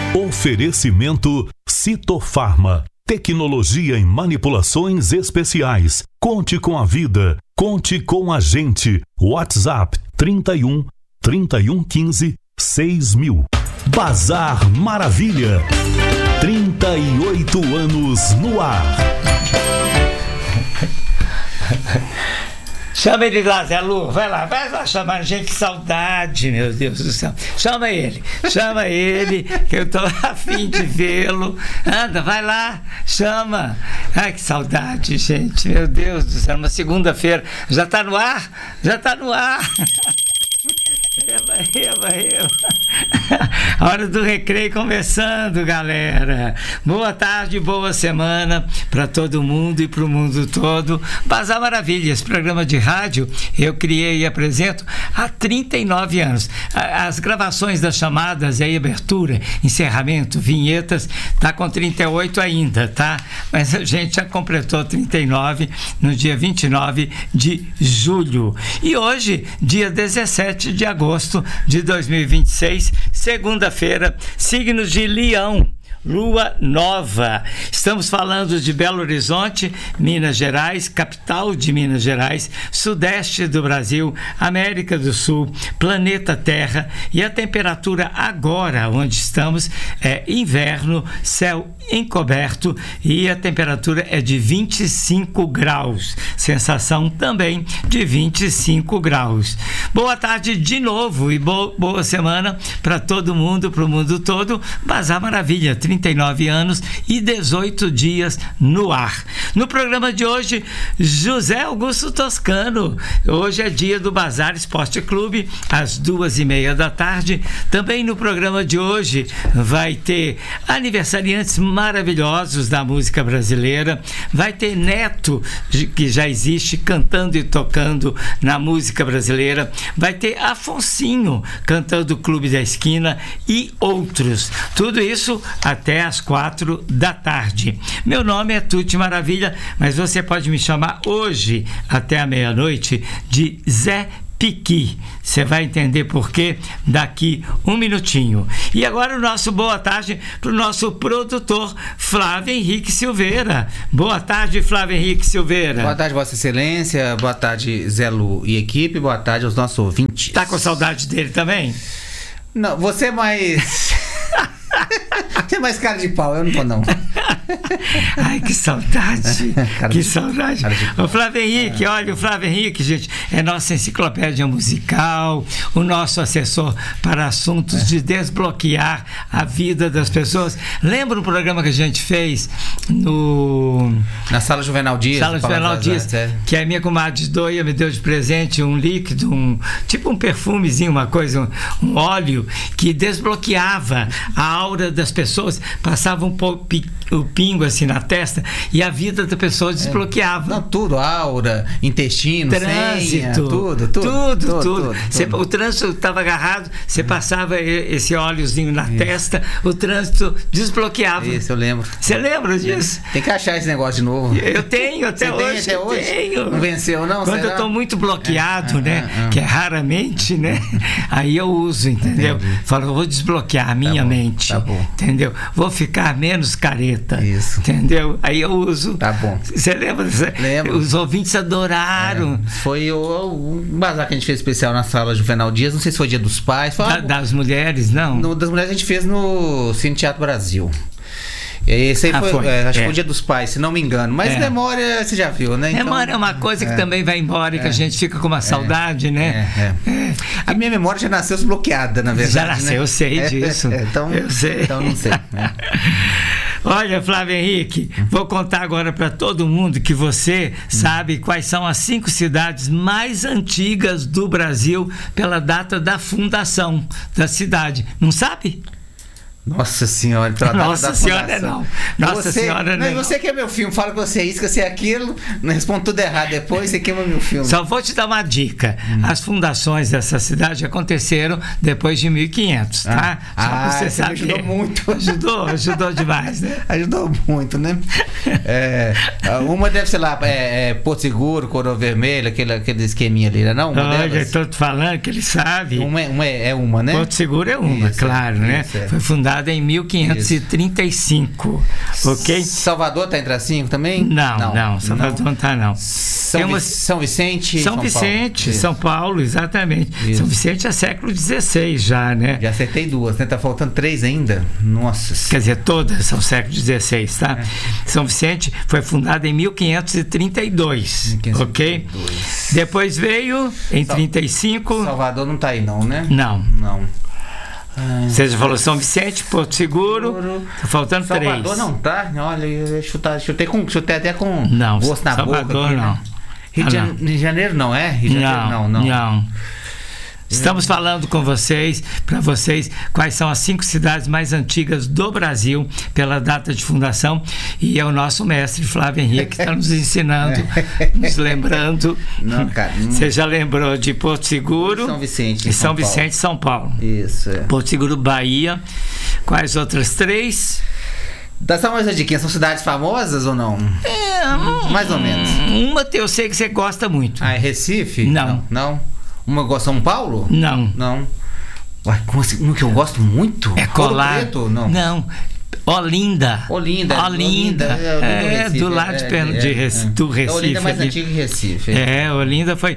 Oferecimento Citofarma. Tecnologia em manipulações especiais. Conte com a vida. Conte com a gente. WhatsApp 31 3115 6000. Bazar Maravilha. 38 anos no ar. Chama ele lá, Zé Lu, vai lá chamar gente, que saudade, meu Deus do céu. Chama ele, que eu tô a fim de vê-lo. Anda, vai lá, chama. Ai, que saudade, gente, meu Deus do céu, uma segunda-feira. Já tá no ar. Eba. A hora do recreio começando, galera. Boa tarde, boa semana para todo mundo e para o mundo todo. Bazar Maravilha, esse programa de rádio eu criei e apresento há 39 anos. As gravações das chamadas aí, abertura, encerramento, vinhetas, tá com 38 ainda, tá? Mas a gente já completou 39 no dia 29 de julho. E hoje, dia 17 de agosto de 2026, segunda-feira, signos de Leão, lua nova. Estamos falando de Belo Horizonte, Minas Gerais, capital de Minas Gerais, sudeste do Brasil, América do Sul, planeta Terra, e a temperatura agora, onde estamos, é inverno, céu encoberto, e a temperatura é de 25 graus, sensação também de 25 graus. Boa tarde de novo e boa semana para todo mundo, para o mundo todo. Bazar Maravilha, 39 anos e 18 dias no ar. No programa de hoje, José Augusto Toscano. Hoje é dia do Bazar Esporte Clube, às 2:30 da tarde. Também no programa de hoje vai ter aniversariantes maravilhosos da música brasileira. Vai ter Neto, que já existe, cantando e tocando na música brasileira. Vai ter Afonsinho, cantando o Clube da Esquina, e outros. Tudo isso até às 4 da tarde. Meu nome é Tuti Maravilha, mas você pode me chamar hoje até a meia-noite de Zé Piqui. Você vai entender por quê daqui um minutinho. E agora o nosso boa tarde para o nosso produtor Flávio Henrique Silveira. Boa tarde, Flávio Henrique Silveira. Boa tarde, Vossa Excelência. Boa tarde, Zé Lu e equipe. Boa tarde aos nossos ouvintes. Tá com saudade dele também? Não, você é mais... Você é mais cara de pau, eu não tô não. Ai, que saudade. Que saudade. O Flávio Henrique, olha, o Flávio Henrique, gente, é nossa enciclopédia musical, o nosso assessor para assuntos de desbloquear a vida das pessoas. Lembra o programa que a gente fez na Sala Juvenal Dias? Sala Juvenal Dias, que a minha comadre Doia me deu de presente um líquido, tipo um perfumezinho, uma coisa, um óleo que desbloqueava a aura das pessoas, passava o pingo assim na testa e a vida da pessoa desbloqueava. Não, tudo, aura, intestino, trânsito, senha, tudo. O trânsito estava agarrado, você passava esse óleozinho na testa, o trânsito desbloqueava. Isso, eu lembro. Você lembra disso? Tem que achar esse negócio de novo. Eu tenho até hoje. Tem até hoje? Tenho. Não venceu, não? Quando eu estou muito bloqueado, que é raramente, né? Aí eu uso, entendeu? Falo, eu vou desbloquear a minha mente. Tá bom. Entendeu? Vou ficar menos careta. Isso. Entendeu? Aí eu uso. Tá bom. Você lembra? Lembro. Os ouvintes adoraram. Foi um bazar que a gente fez especial na Sala Juvenal Dias. Não sei se foi Dia dos Pais. Das mulheres, não? Das mulheres a gente fez no Cine Teatro Brasil. Esse aí acho que foi o Dia dos Pais, se não me engano. Mas memória, você já viu, né? Memória é uma coisa que também vai embora e que a gente fica com uma saudade, né? A minha memória já nasceu desbloqueada, na verdade. Já nasceu, né? Eu sei disso. Então, eu sei. Então não sei. Olha, Flávio Henrique, vou contar agora para todo mundo que você sabe quais são as 5 cidades mais antigas do Brasil pela data da fundação da cidade. Não sabe? Nossa Senhora, Nossa Senhora não. Nossa Senhora não. Você que é meu filme, fala que você é isso, que você é aquilo, não responde tudo errado depois, você queima meu filme. Só vou te dar uma dica. As fundações dessa cidade aconteceram depois de 1500, tá? Só pra você saber. Ajudou muito. Ajudou demais, né? Ajudou muito, né? Uma deve ser lá, Porto Seguro, Coroa Vermelha, aquele esqueminha ali, não? Olha, eu tô te falando que ele sabe. Uma, né? Porto Seguro é uma, isso, claro, né? Foi fundada fundada em 1535. Isso. Ok? Salvador está entre as 5 também? Não, Salvador não está, não. São Vicente? São Vicente, Paulo. São Paulo, exatamente. Isso. São Vicente é século XVI já, né? Já acertei 2, né? Tá faltando 3 ainda. Nossa. Quer dizer, todas são século XVI, tá? São Vicente foi fundada em 1532, ok? Depois veio em 35. Salvador não tá aí não, né? Não. Você já falou São Vicente, Porto Seguro. Tá faltando Salvador 3. Salvador não tá? Olha, eu chutei até com gosto na Salvador boca. Salvador não. Rio de Janeiro não é? Rio de Janeiro não. Estamos falando com vocês, para vocês, quais são as 5 cidades mais antigas do Brasil pela data de fundação, e é o nosso mestre Flávio Henrique que está nos ensinando, nos lembrando. Não, cara, Você já lembrou de Porto Seguro, São Vicente, e São Vicente, São Paulo. Isso. Porto Seguro, Bahia. Quais outras 3? Dá só mais uma dica, são cidades famosas ou não? Mais ou menos. Uma eu sei que você gosta muito. É Recife? Não. Uma igual São Paulo? Não. Ué, como assim? Uma que eu gosto muito? É Colar. Preto? Não. Olinda. Recife, do lado do Recife. Olinda é mais antiga que Recife. Olinda foi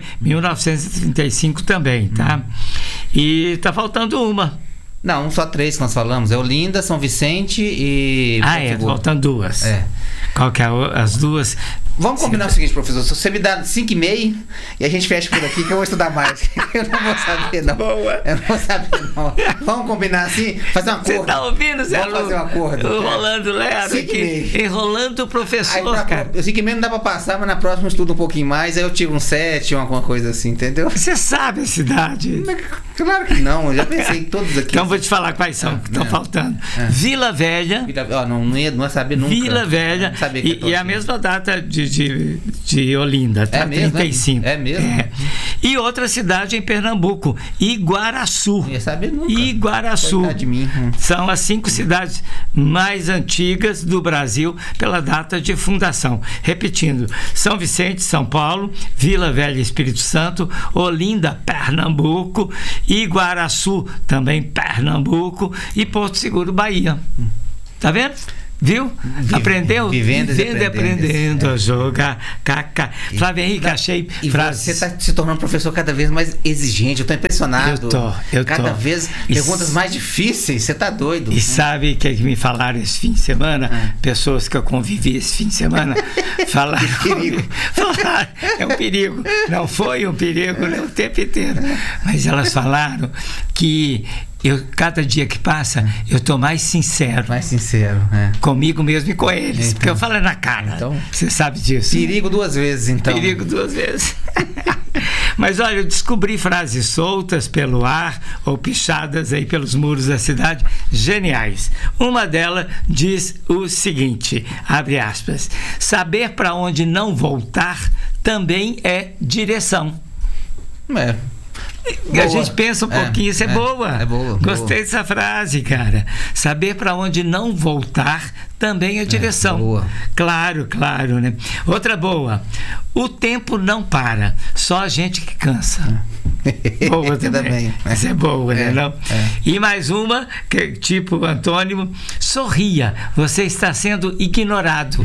1935 também, tá? E tá faltando uma. Não, só 3 que nós falamos. É Olinda, São Vicente e... faltando 2. Qual que é as 2? Vamos combinar o seguinte, professor. Se você me dá 5,5 e a gente fecha por aqui, que eu vou estudar mais. Eu não vou saber, não. Boa. Eu não vou saber, não. Vamos combinar assim? Fazer um acordo. Você tá ouvindo, Zé? Vamos fazer um acordo. O Rolando Lero aqui. Enrolando o professor, aí, cara. 5,5 não dá pra passar, mas na próxima eu estudo um pouquinho mais. Aí eu tiro um 7, alguma coisa assim, entendeu? Você sabe a cidade? Claro que não. Eu já pensei em todos aqui. Então vou te falar quais são que estão faltando. Vila Velha. Não ia saber nunca. Vila Velha. E a mesma data de Olinda, tá? 35. É mesmo? E outra cidade em Pernambuco, Iguaraçu. Não ia saber nunca. Iguaraçu. De mim. São as 5 cidades mais antigas do Brasil pela data de fundação. Repetindo: São Vicente, São Paulo; Vila Velha, Espírito Santo; Olinda, Pernambuco; Iguaraçu, também Pernambuco; e Porto Seguro, Bahia. Tá vendo? Viu? Aprendeu? Vivendo e aprendendo a jogar. Flávio Henrique, achei frases. Você está se tornando um professor cada vez mais exigente. Eu estou impressionado. Eu tô. Cada vez perguntas mais difíceis. Você está doido. E sabe o que me falaram esse fim de semana? Pessoas que eu convivi esse fim de semana falaram. É um perigo. Não foi um perigo, né, o tempo inteiro. Mas elas falaram que cada dia que passa, eu estou mais sincero. Comigo mesmo e com eles. Então, porque eu falo na cara. Então, você sabe disso. Perigo 2 vezes, então. Perigo 2 vezes. Mas olha, eu descobri frases soltas pelo ar ou pichadas aí pelos muros da cidade, geniais. Uma delas diz o seguinte, abre aspas: saber para onde não voltar também é direção. A gente pensa um pouquinho, isso é boa. É boa. Gostei dessa frase, cara. Saber para onde não voltar também é direção. Boa. Claro, né? Outra boa: o tempo não para, só a gente que cansa. Boa também. Essa é boa, né? Não? E mais uma, que, tipo antônimo: sorria, você está sendo ignorado.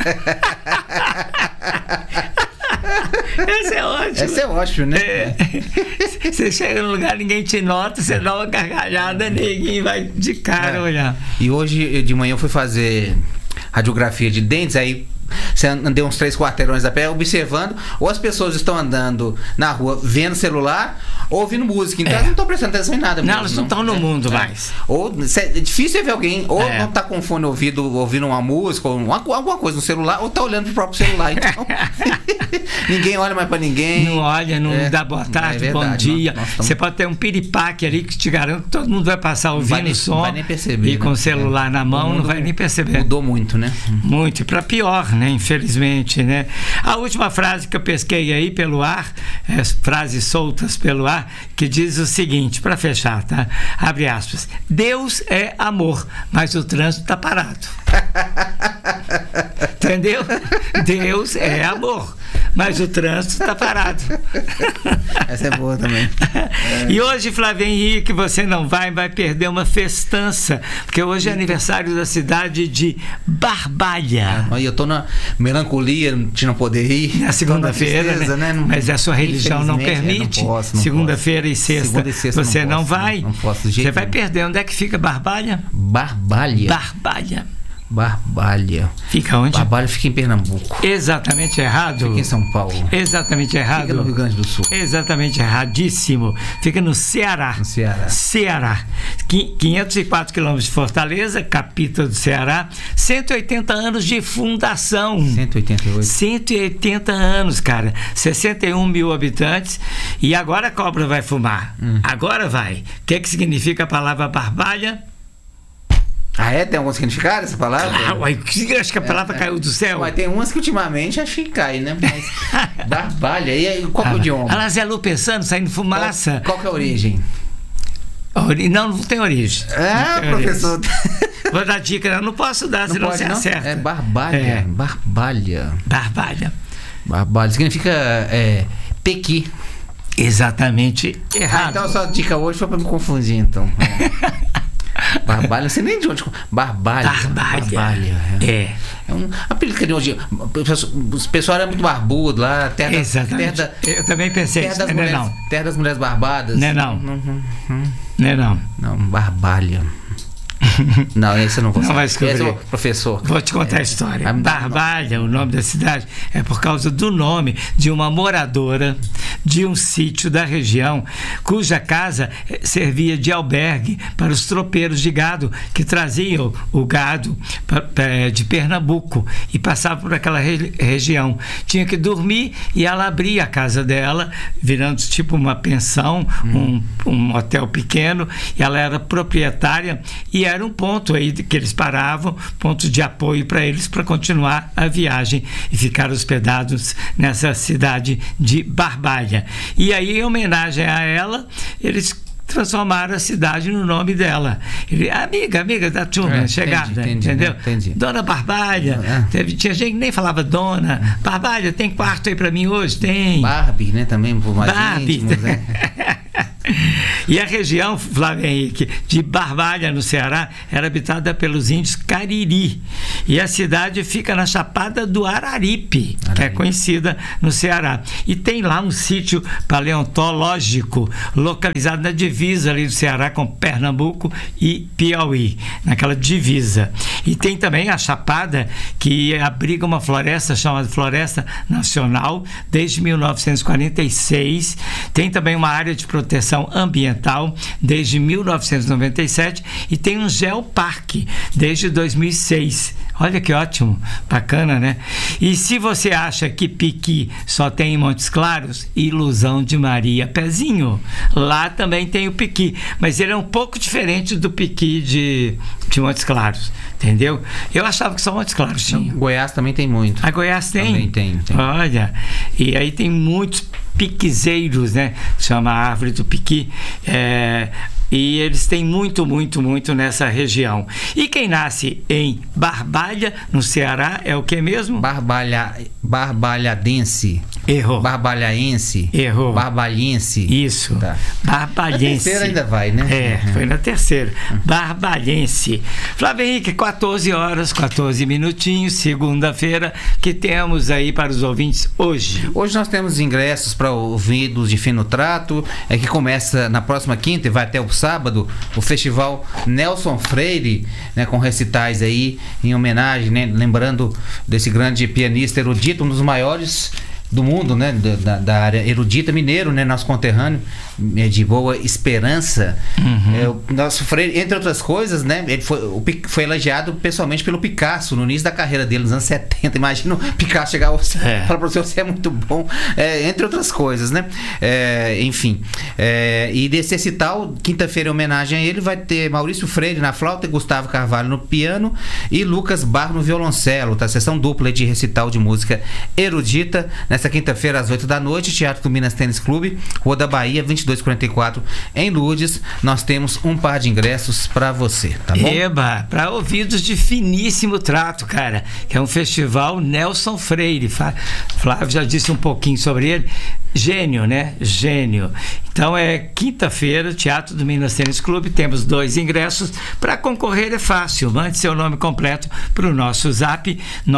Essa é ótima. Essa é ótima, né? Você chega num lugar, ninguém te nota, você dá uma gargalhada, ninguém vai de cara olhar. E hoje de manhã eu fui fazer radiografia de dentes, aí você andei uns 3 quarteirões a pé observando, ou as pessoas estão andando na rua vendo celular ou ouvindo música, então elas não estão prestando atenção em nada mesmo, elas não estão no mundo mais. Ou é difícil ver alguém ou não está com fone ouvindo uma música ou alguma coisa no celular, ou está olhando pro próprio celular, então ninguém olha mais para ninguém. Não olha, não dá boa tarde, bom dia. Você pode ter um piripaque ali que te garanto que todo mundo vai passar ouvindo o som, vai nem perceber, e com o celular na mão não vai nem perceber. Mudou muito, né? Muito, e para pior, né? Infelizmente, né? A última frase que eu pesquei aí pelo ar, frases soltas pelo ar, que diz o seguinte, para fechar, tá? Abre aspas: Deus é amor, mas o trânsito tá parado. Entendeu? Deus é amor, mas o trânsito está parado. Essa é boa também. E hoje, Flávio Henrique, você não vai perder uma festança, porque hoje é aniversário da cidade de Barbalha. Eu tô na melancolia de não poder ir. Na segunda-feira, né? Mas a sua religião não permite. Segunda-feira e sexta você não vai. Não posso de jeito Você vai perder. Onde é que fica Barbalha? Barbalha. Fica onde? Barbalha fica em Pernambuco. Exatamente errado. Fica em São Paulo. Exatamente errado. Fica no Rio Grande do Sul. Exatamente erradíssimo. Fica no Ceará. Ceará. 504 quilômetros de Fortaleza, capital do Ceará. 180 anos de fundação. 188. 180 anos, cara. 61 mil habitantes. E agora a cobra vai fumar. Agora vai. O que significa a palavra Barbalha? Tem algum significado essa palavra? Acho que a palavra caiu do céu. Mas tem umas que ultimamente acho que cai, né? Mas Barbalha, e aí, qual é o idioma? Ela Zé Lu pensando, saindo fumaça. Qual que é a origem? Não tem origem. Professor. Origem. Vou dar dica, não posso dar, senão você acerta. É Barbalha. Barbalha significa Pequi. Exatamente errado. Então a sua dica hoje foi para me confundir, então. Barbalha, não sei nem de onde. Barbalha. É um apelido que hoje. O pessoal era muito barbudo lá. Exatamente. Eu também pensei isso. Terra das Mulheres Barbadas. Não, Barbalha. Não, esse eu não vou saber. Não vai descobrir. Professor. Vou te contar a história. Barbalha, o nome da cidade, é por causa do nome de uma moradora de um sítio da região, cuja casa servia de albergue para os tropeiros de gado que traziam o gado de Pernambuco e passavam por aquela região. Tinha que dormir e ela abria a casa dela, virando tipo uma pensão, um hotel pequeno, e ela era proprietária e era um ponto aí que eles paravam, ponto de apoio para eles para continuar a viagem e ficar hospedados nessa cidade de Barbalha. E aí, em homenagem a ela, eles transformaram a cidade no nome dela. Amiga da turma, chegada, entendeu? Entendi. Dona Barbalha. Tinha gente que nem falava dona. Barbalha, tem quarto aí pra mim hoje? Tem. Barbie, né? Também por mais íntimos, né? E a região, Flávio Henrique, de Barbalha, no Ceará, era habitada pelos índios Cariri. E a cidade fica na Chapada do Araripe, que é conhecida no Ceará. E tem lá um sítio paleontológico localizado na divisa ali do Ceará com Pernambuco e Piauí, naquela divisa. E tem também a Chapada, que abriga uma floresta chamada Floresta Nacional desde 1946. Tem também uma área de proteção ambiental desde 1997 e tem um geoparque desde 2006. Olha que ótimo, bacana, né? E se você acha que Piqui só tem em Montes Claros, ilusão de Maria Pezinho. Lá também tem o Piqui, mas ele é um pouco diferente do Piqui de Montes Claros, entendeu? Eu achava que só Montes Claros tinha. Goiás também tem muito. A Goiás tem? Também tem. Olha, e aí tem muitos piquezeiros, né? Chama a árvore do piqui. E eles têm muito nessa região. E quem nasce em Barbalha, no Ceará, é o que mesmo? Barbalhadense. Errou. Barbalhaense. Errou. Barbalhense. Isso. Tá. Barbalhense. Na terceira ainda vai, né? Foi na terceira. Barbalhense. Flávio Henrique, 14 horas, 14 minutinhos, segunda-feira, que temos aí para os ouvintes hoje? Hoje nós temos ingressos para ouvidos de Fino Trato, que começa na próxima quinta e vai até o sábado, o Festival Nelson Freire, né, com recitais aí em homenagem, né, lembrando desse grande pianista erudito, um dos maiores do mundo, né, da área erudita, mineiro, né, nosso conterrâneo, de Boa Esperança. O nosso Freire, entre outras coisas, né, ele foi elogiado pessoalmente pelo Picasso no início da carreira dele, nos anos 70. Imagina o Picasso chegar e falar para você é muito bom, entre outras coisas, né? Enfim, e desse recital, quinta-feira, em homenagem a ele, vai ter Maurício Freire na flauta, Gustavo Carvalho no piano e Lucas Barro no violoncelo, tá? Sessão dupla de recital de música erudita, né? Nessa quinta-feira, às 8 da noite, Teatro do Minas Tênis Clube, Rua da Bahia, 2244, em Lourdes. Nós temos um par de ingressos para você, tá bom? Eba, para ouvidos de finíssimo trato, cara, que é um festival Nelson Freire. Flávio já disse um pouquinho sobre ele. Gênio, né? Gênio. Então é quinta-feira, Teatro do Minas Tênis Clube, temos 2 ingressos. Para concorrer é fácil, mande seu nome completo para o nosso zap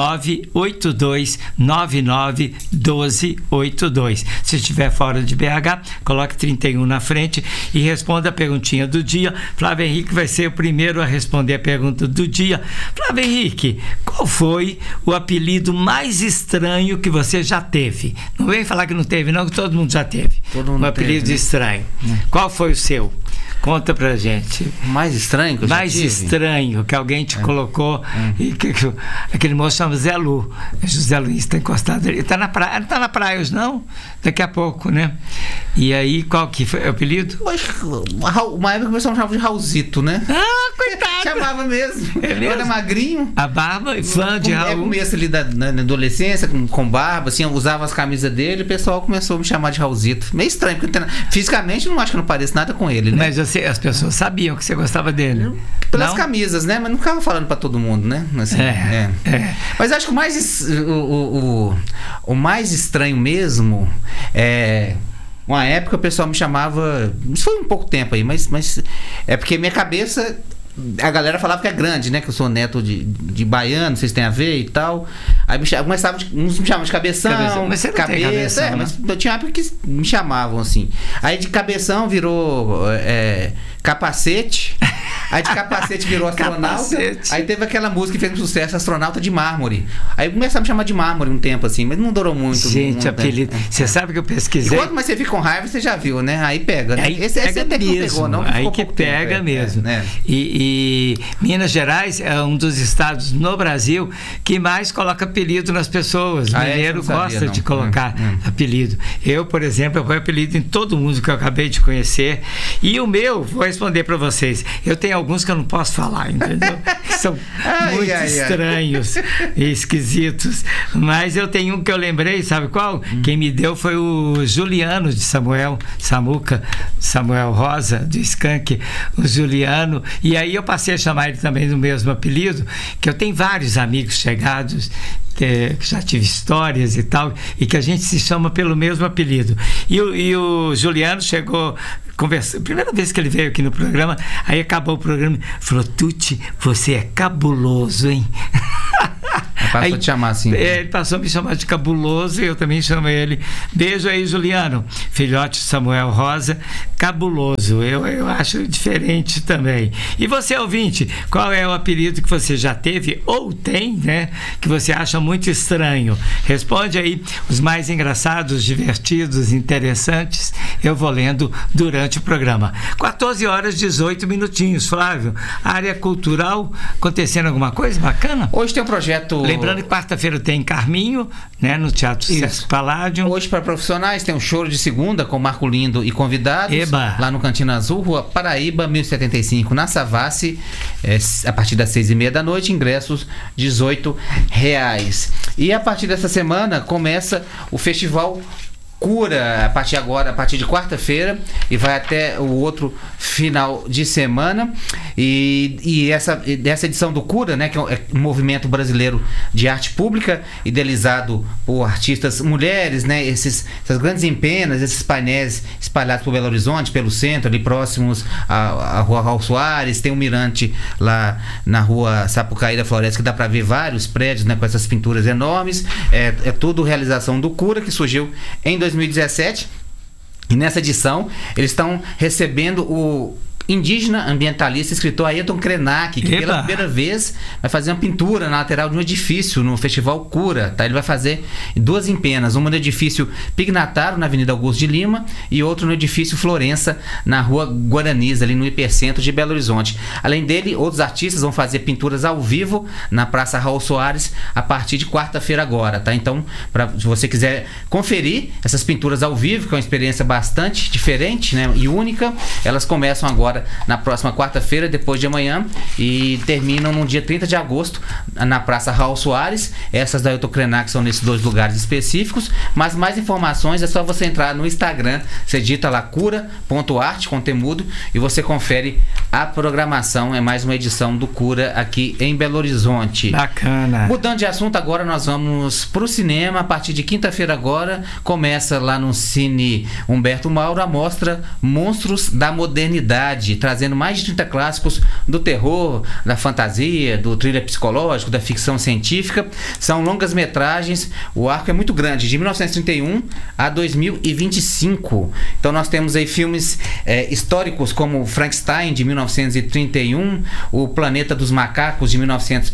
982991282. Se estiver fora de BH, coloque 31 na frente e responda a perguntinha do dia. Flávio Henrique vai ser o primeiro a responder a pergunta do dia. Flávio Henrique, qual foi o apelido mais estranho que você já teve? Não vem falar que não teve, não, que todo mundo já teve. Um apelido teve, né? Estranho. Qual foi o seu? Conta pra gente. Mais estranho que eu mais já estranho que alguém te colocou. E aquele moço chama Zé Lu. José Luiz está encostado ali. Está na praia. Não está na praia hoje, não? Daqui a pouco, né? E aí, qual que foi o apelido? Uma época o pessoal chamava de Raulzito, né? Ah, coitado! Chamava mesmo. É mesmo? Eu era magrinho. A barba e fã de Raul. Começo ali na adolescência, com barba, assim, eu usava as camisas dele, o pessoal começou a me chamar de Raulzito. Meio estranho, porque fisicamente não acho que não pareço nada com ele, né? Mas as pessoas sabiam que você gostava dele. Pelas não? Camisas, né? Mas não ficava falando pra todo mundo, né? Assim, Mas acho que o mais estranho mesmo é... Uma época o pessoal me chamava... Isso foi um pouco tempo aí, mas é porque minha cabeça... A galera falava que é grande, né? Que eu sou neto de baiano, vocês têm a ver e tal. Aí uns me chamavam de cabeção. Mas você não tem cabeção, né? Mas eu tinha época que me chamavam assim. Aí de cabeção virou capacete. Aí de capacete virou astronauta. Aí teve aquela música que fez um sucesso, Astronauta de Mármore. Aí começaram a me chamar de Mármore um tempo assim, mas não durou muito. Gente, apelido. Você sabe que eu pesquisei. E quanto mais você fica com raiva, você já viu, né? Aí pega, né? Esse até que não pegou, não. Aí que pega tempo, mesmo. E Minas Gerais é um dos estados no Brasil que mais coloca apelido nas pessoas. Mineiro gosta de colocar apelido. Eu, por exemplo, eu ponho apelido em todo mundo que eu acabei de conhecer. E o meu, vou responder para vocês. Eu tenho alguns que eu não posso falar, entendeu? Que são muito estranhos e esquisitos. Mas eu tenho um que eu lembrei, sabe qual? Quem me deu foi o Juliano de Samuel Rosa, do Skank, o Juliano. E aí eu passei a chamar ele também do mesmo apelido, que eu tenho vários amigos chegados que já tive histórias e tal, e que a gente se chama pelo mesmo apelido. E o Juliano chegou, primeira vez que ele veio aqui no programa, aí acabou o programa, falou: Tuti, você é cabuloso, hein? Passou a te chamar assim. Ele passou a me chamar de cabuloso e eu também chamo ele. Beijo aí, Juliano. Filhote Samuel Rosa, cabuloso. Eu acho diferente também. E você, ouvinte, qual é o apelido que você já teve ou tem, né? Que você acha muito estranho? Responde aí os mais engraçados, divertidos, interessantes. Eu vou lendo durante o programa. 14h18. Flávio, área cultural, acontecendo alguma coisa bacana? Hoje tem um projeto... Lembrando que quarta-feira tem Carminho, né, no Teatro Sesc Paládio. Hoje, para profissionais, tem um choro de segunda com Marco Lindo e convidados. Eba. Lá no Cantina Azul, Rua Paraíba, 1075, na Savassi, a partir das 6h30 da noite, ingressos R$18. E a partir dessa semana começa o Festival Cura, a partir de quarta-feira, e vai até o outro final de semana. E essa edição do Cura, né, que é um movimento brasileiro de arte pública, idealizado por artistas mulheres, né, essas grandes empenas, esses painéis espalhados por Belo Horizonte, pelo centro, ali próximos à Rua Raul Soares. Tem um mirante lá na Rua Sapucaí da Floresta, que dá para ver vários prédios, né, com essas pinturas enormes. É tudo realização do Cura, que surgiu em 2017, e nessa edição eles estão recebendo o indígena ambientalista, escritor Ayrton Krenak, que pela primeira vez vai fazer uma pintura na lateral de um edifício no Festival Cura, tá? Ele vai fazer 2 empenas, uma no edifício Pignataro, na Avenida Augusto de Lima, e outra no edifício Florença, na Rua Guaranis, ali no hipercentro de Belo Horizonte. Além dele, outros artistas vão fazer pinturas ao vivo na Praça Raul Soares a partir de quarta-feira agora, tá? Então, se você quiser conferir essas pinturas ao vivo, que é uma experiência bastante diferente, né, e única, elas começam agora agora na próxima quarta-feira, depois de amanhã, e terminam no dia 30 de agosto na Praça Raul Soares. Essas da Eurocrenac são nesses 2 lugares específicos, mas mais informações é só você entrar no Instagram, você digita lá cura.arte com temudo e você confere a programação. É mais uma edição do Cura aqui em Belo Horizonte. Bacana. Mudando de assunto, agora nós vamos pro cinema. A partir de quinta-feira agora começa lá no Cine Humberto Mauro a mostra Monstros da Modernidade, trazendo mais de 30 clássicos do terror, da fantasia, do thriller psicológico, da ficção científica. São longas metragens, o arco é muito grande, de 1931 a 2025. Então nós temos aí filmes históricos como Frankenstein, de 1931, O Planeta dos Macacos, de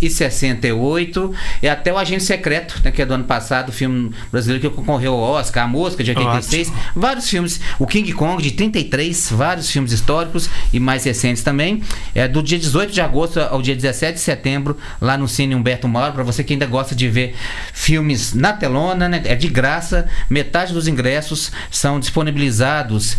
1968, e até O Agente Secreto, né, que é do ano passado, o filme brasileiro que concorreu ao Oscar, A Mosca, de 86, vários filmes, o King Kong, de 33, vários filmes históricos e mais recentes também, do dia 18 de agosto ao dia 17 de setembro, lá no Cine Humberto Mauro, para você que ainda gosta de ver filmes na telona, né, é de graça, metade dos ingressos são disponibilizados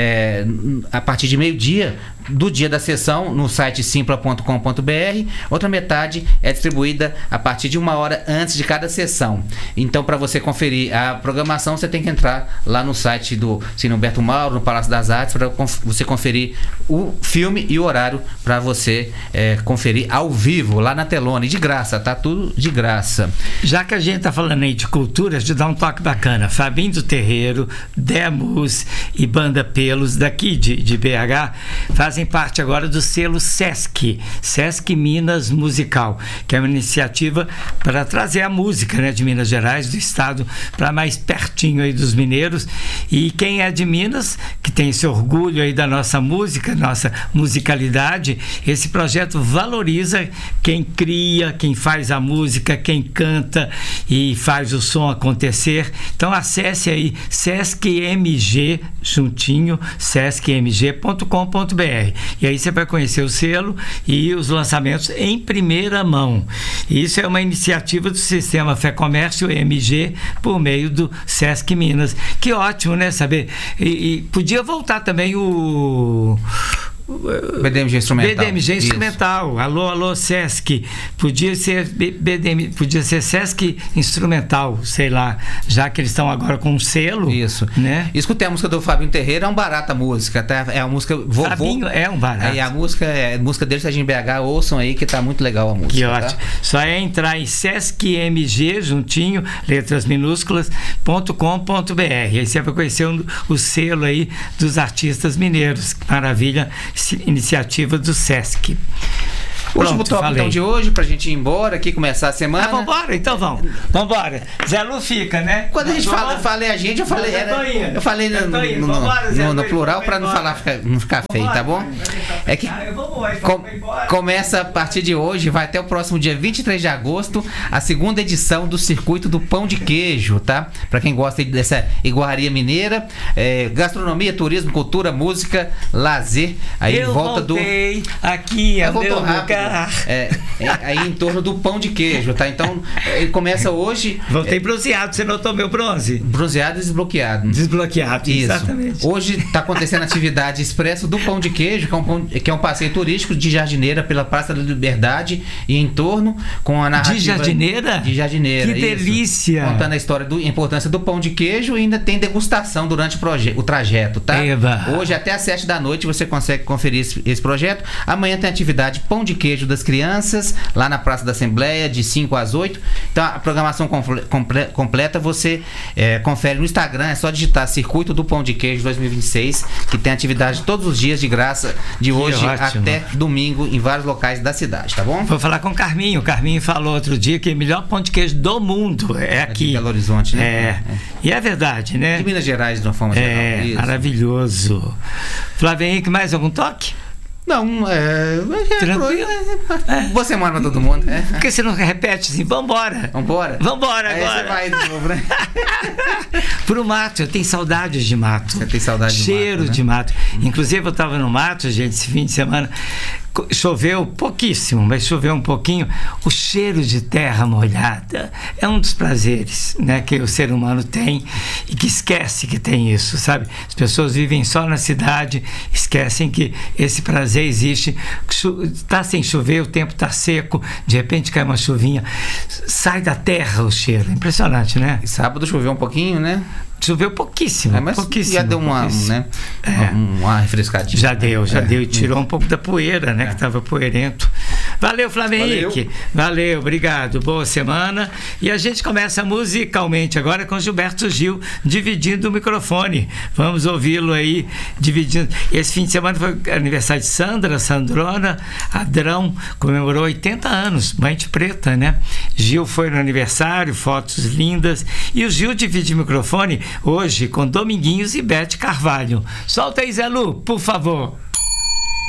a partir de meio-dia do dia da sessão no site simpla.com.br, outra metade é distribuída a partir de 1 hora antes de cada sessão. Então, para você conferir a programação, você tem que entrar lá no site do Cine Humberto Mauro, no Palácio das Artes, para você conferir o filme e o horário para você conferir ao vivo, lá na telona, e de graça, tá? Tudo de graça. Já que a gente tá falando aí de cultura, de dar um toque bacana, Fabinho do Terreiro, Demos e Banda Pelos, daqui de BH, fazem parte agora do selo Sesc Minas Musical, que é uma iniciativa para trazer a música, né, de Minas Gerais, do estado, para mais pertinho aí dos mineiros. E quem é de Minas, que tem esse orgulho aí da nossa música, nossa musicalidade, esse projeto valoriza quem cria, quem faz a música, quem canta e faz o som acontecer. Então acesse aí SescMG juntinho, sescmg.com.br, e aí você vai conhecer o selo e os lançamentos em primeira mão. Isso é uma iniciativa do Sistema Fé Comércio MG por meio do Sesc Minas. Que ótimo, né? Saber. E podia voltar também o BDMG Instrumental. BDMG Instrumental. Isso. Alô, Sesc. Podia ser Sesc Instrumental, sei lá, já que eles estão agora com um selo. Isso. Né? Escutei a música do Fabinho Terreiro, é um barato a música, tá? É a música Vovô. Fabinho é um barato. E a música dele, Serginho BH, ouçam aí que tá muito legal a música. Que ótimo. Tá? Só é entrar em SescMG, juntinho, letras minúsculas.com.br. Aí você vai conhecer o selo aí dos artistas mineiros. Que maravilha. Iniciativa do Sesc. Último tópico então de hoje, pra gente ir embora aqui, começar a semana. Vambora, então vamos. Vambora. Zé Lu fica, né? Quando a gente falei a gente, eu falei no plural pra não ficar feio, tá bom? É que começa a partir de hoje, vai até o próximo dia 23 de agosto, a segunda edição do Circuito do Pão de Queijo, tá? Pra quem gosta dessa iguaria mineira, gastronomia, turismo, cultura, música, lazer. Aí eu volta voltei aqui é o meu lugar. Aí em torno do pão de queijo, tá? Então, ele começa hoje... Voltei bronzeado, você notou meu bronze? Bronzeado e desbloqueado. Desbloqueado, isso. Exatamente. Hoje está acontecendo a atividade Expresso do Pão de Queijo, que é um passeio turístico de jardineira pela Praça da Liberdade e em torno, com a narrativa... De jardineira? De jardineira, que delícia! Contando a história da importância do pão de queijo, e ainda tem degustação durante o trajeto, tá? Eba. Hoje até às 7 da noite você consegue conferir esse projeto. Amanhã tem atividade Pão de Queijo das Crianças, lá na Praça da Assembleia, de 5 às 8. Então a programação completa você confere no Instagram, é só digitar Circuito do Pão de Queijo 2026, que tem atividade todos os dias de graça, de hoje até domingo, em vários locais da cidade, tá bom? Vou falar com o Carminho. O Carminho falou outro dia que o melhor pão de queijo do mundo é aqui. De Belo Horizonte, né? E é verdade, né? De Minas Gerais, de uma forma geral. Isso. Maravilhoso. Flávio Henrique, mais algum toque? Não, tranquilo. Boa semana pra todo mundo. Por que você não repete assim? Vambora. Vambora agora. Você vai de novo, né? Pro mato, eu tenho saudades de mato. Você tem saudade de mato, Cheiro de mato. Inclusive, eu tava no mato, gente, esse fim de semana. choveu pouquíssimo, mas choveu um pouquinho. O cheiro de terra molhada é um dos prazeres, né, que o ser humano tem e que esquece que tem isso, sabe? As pessoas vivem só na cidade, esquecem que esse prazer existe. Está sem chover, o tempo está seco, de repente cai uma chuvinha, sai da terra o cheiro. Impressionante, né? E sábado choveu um pouquinho, né? Choveu pouquíssimo, mas pouquíssimo. Já deu uma refrescadinha. Já deu e tirou um pouco da poeira, né? Que estava poeirento. Valeu, Flávio Henrique. Valeu, obrigado. Boa semana. E a gente começa musicalmente agora com Gilberto Gil dividindo o microfone. Vamos ouvi-lo aí dividindo. Esse fim de semana foi aniversário de Sandrona Adrão, comemorou 80 anos, Mãe de Preta, né? Gil foi no aniversário, fotos lindas. E o Gil divide o microfone hoje com Dominguinhos e Bete Carvalho. Solta aí, Zé Lu, por favor.